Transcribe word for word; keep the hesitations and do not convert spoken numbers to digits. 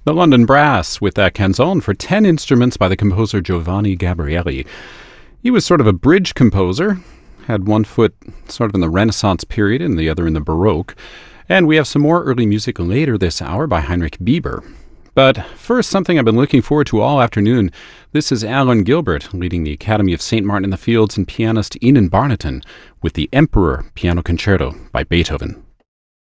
The London Brass with that canzone for ten instruments by the composer Giovanni Gabrieli. He was sort of a bridge composer, had one foot sort of in the Renaissance period and the other in the Baroque. And we have some more early music later this hour by Heinrich Bieber. But first, something I've been looking forward to all afternoon. This is Alan Gilbert, leading the Academy of Saint Martin in the Fields, and pianist Enon Barnaton with the Emperor Piano Concerto by Beethoven.